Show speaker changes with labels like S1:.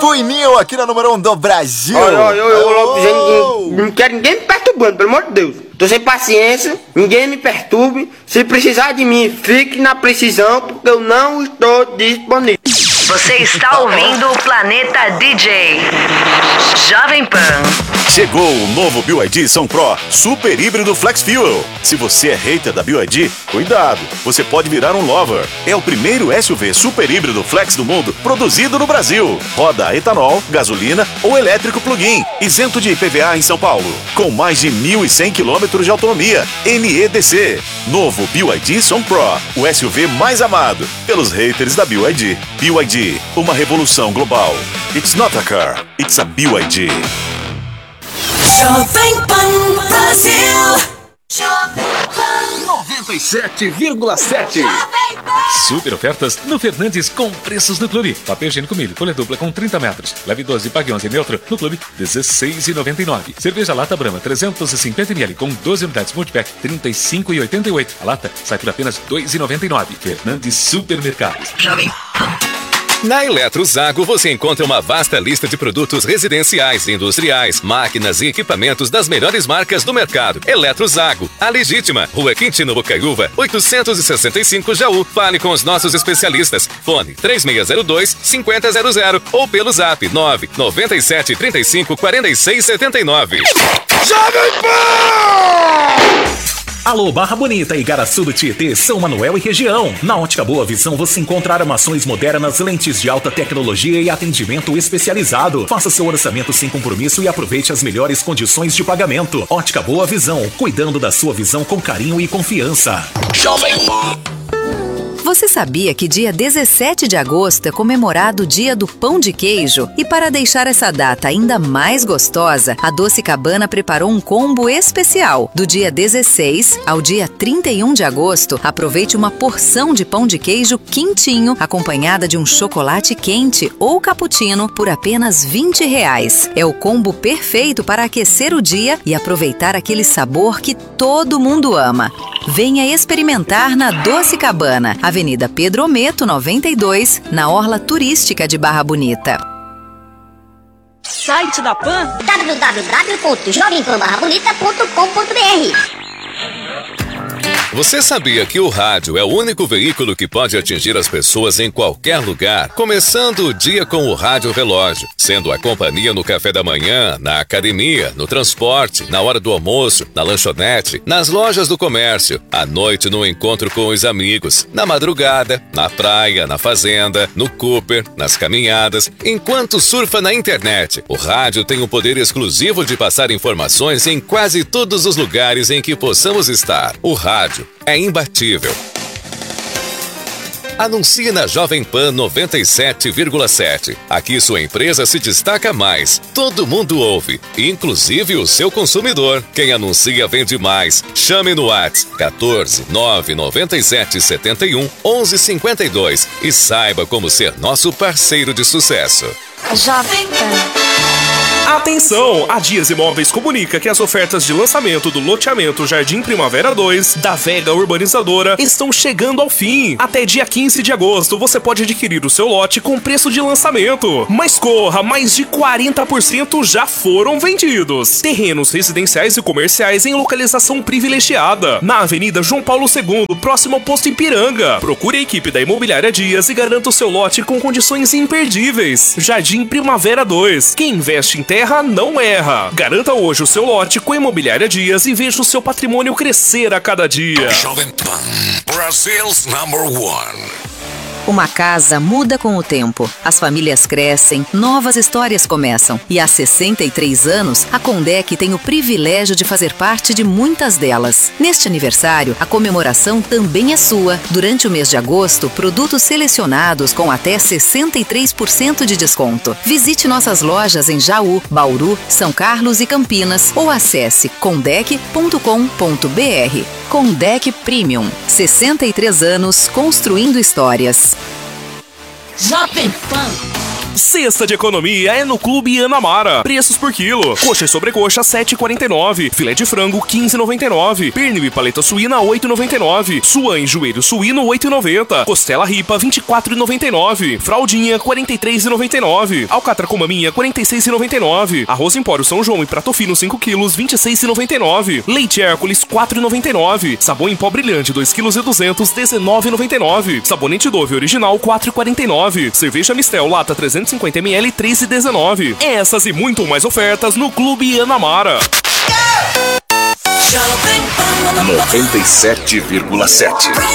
S1: Buininho aqui na número 1 do Brasil.
S2: Olha, eu logo dizendo que não quero ninguém me perturbando, pelo amor de Deus. Tô sem paciência, ninguém me perturbe. Se precisar de mim, fique na precisão, porque eu não estou disponível.
S3: Você está ouvindo o Planeta DJ Jovem Pan.
S4: Chegou o novo BYD Som Pro Super Híbrido Flex Fuel. Se você é hater da BYD, cuidado, você pode virar um lover. É o primeiro SUV super híbrido flex do mundo produzido no Brasil. Roda a etanol, gasolina ou elétrico plug-in, isento de IPVA em São Paulo. Com mais de 1.100 km de autonomia, NEDC. Novo BYD Som Pro, o SUV mais amado pelos haters da BYD. BYD, uma revolução global. It's not a car, it's a BYD.
S5: Jovem Pan Brasil. Jovem Pan
S6: 97,7. Super ofertas no Fernandes com preços no Clube. Papel higiênico milho, folha dupla com 30 metros. Leve 12 e pague 11 neutro. No Clube, R$16,99. Cerveja lata Brahma 350ml com 12 unidades multipack, R$35,88. A lata sai por apenas R$2,99. Fernandes Supermercados.
S3: Jovem Pan.
S7: Na Eletrozago você encontra uma vasta lista de produtos residenciais, industriais, máquinas e equipamentos das melhores marcas do mercado. Eletrozago, a legítima, Rua Quintino Bocaiúva, 865 Jaú. Fale com os nossos especialistas. Fone 3602-5000 ou pelo zap 997 35 46 79.
S6: Jovem Pan! Alô, Barra Bonita e Igaraçu do Tietê, São Manuel e região. Na Ótica Boa Visão você encontra armações modernas, lentes de alta tecnologia e atendimento especializado. Faça seu orçamento sem compromisso e aproveite as melhores condições de pagamento. Ótica Boa Visão, cuidando da sua visão com carinho e confiança. Jovem Pan.
S8: Você sabia que dia 17 de agosto é comemorado o Dia do Pão de Queijo? E para deixar essa data ainda mais gostosa, a Doce Cabana preparou um combo especial. Do dia 16 ao dia 31 de agosto, aproveite uma porção de pão de queijo quentinho, acompanhada de um chocolate quente ou cappuccino por apenas R$20. É o combo perfeito para aquecer o dia e aproveitar aquele sabor que todo mundo ama. Venha experimentar na Doce Cabana, Avenida Pedro Ometo, 92, na Orla Turística de Barra Bonita.
S9: Site da Pan
S10: www.jovempanbarrabonita.com.br.
S7: Você sabia que o rádio é o único veículo que pode atingir as pessoas em qualquer lugar? Começando o dia com o Rádio Relógio, sendo a companhia no café da manhã, na academia, no transporte, na hora do almoço, na lanchonete, nas lojas do comércio, à noite no encontro com os amigos, na madrugada, na praia, na fazenda, no Cooper, nas caminhadas, enquanto surfa na internet. O rádio tem o poder exclusivo de passar informações em quase todos os lugares em que possamos estar. O rádio é imbatível. Anuncie na Jovem Pan 97,7. Aqui sua empresa se destaca mais. Todo mundo ouve, inclusive o seu consumidor. Quem anuncia vende mais. Chame no WhatsApp 14 997 71 11 52 e saiba como ser nosso parceiro de sucesso.
S9: Jovem Pan.
S11: Atenção! A Dias Imóveis comunica que as ofertas de lançamento do loteamento Jardim Primavera 2 da Vega Urbanizadora estão chegando ao fim. Até dia 15 de agosto você pode adquirir o seu lote com preço de lançamento. Mas corra, mais de 40% já foram vendidos. Terrenos residenciais e comerciais em localização privilegiada, na Avenida João Paulo II, próximo ao posto Ipiranga. Procure a equipe da Imobiliária Dias e garanta o seu lote com condições imperdíveis. Jardim Primavera 2. Quem investe em terra não erra. Garanta hoje o seu lote com a Imobiliária Dias e veja o seu patrimônio crescer a cada dia.
S12: Jovem Pan, Brasil's #1.
S8: Uma casa muda com o tempo. As famílias crescem, novas histórias começam. E há 63 anos, a Condec tem o privilégio de fazer parte de muitas delas. Neste aniversário, a comemoração também é sua. Durante o mês de agosto, produtos selecionados com até 63% de desconto. Visite nossas lojas em Jaú, Bauru, São Carlos e Campinas ou acesse condec.com.br. Condec Premium. 63 anos construindo histórias.
S9: Jovem Pan.
S11: Sexta de economia é no Clube Anamara. Preços por quilo. Coxa e sobrecoxa 7,49. Filé de frango 15,99. Pernil e paleta suína 8,99. Suã e joelho suíno 8,90. Costela ripa 24,99. Fraldinha 43,99. Alcatra com maminha 46,99. Arroz Empório São João e prato fino 5 quilos 26,99. Leite Hércules 4,99. Sabão em pó brilhante 2 quilos e 200 19,99. Sabonete Dove original 4,49. Cerveja Mistel lata 350 ml 3,19. Essas e muito mais ofertas no Clube Anamara.
S12: 97,7